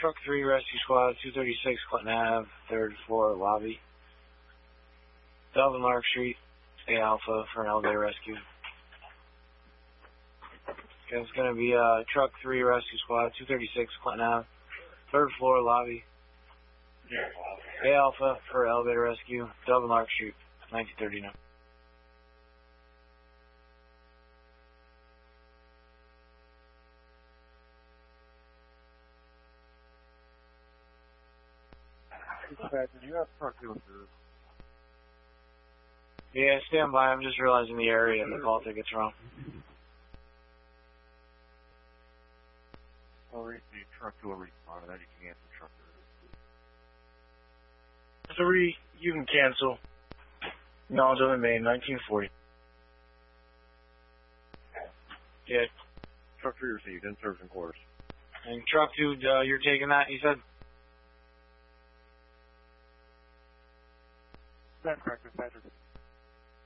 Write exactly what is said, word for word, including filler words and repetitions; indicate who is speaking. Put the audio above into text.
Speaker 1: Truck three Rescue Squad, two thirty-six Clinton Avenue, third floor lobby. Delvin Lark Street, A Alpha for an elevator rescue. Okay, it's going to be uh, Truck three Rescue Squad, two thirty-six Clinton Avenue, third floor lobby. A Alpha for elevator rescue, Delvin Lark Street, nineteen thirty-nine.
Speaker 2: Do you have truck two service?
Speaker 1: Yeah, stand by. I'm just realizing the area and the call ticket's wrong.
Speaker 2: I'll read the truck two will respond, and then you can answer truck two.
Speaker 1: Three, you can cancel. Knowledge of the main, nineteen forty. Yeah.
Speaker 2: Truck three received, in service and quarters.
Speaker 1: And truck two, uh, you're taking that, you said?
Speaker 2: That's correct, Mister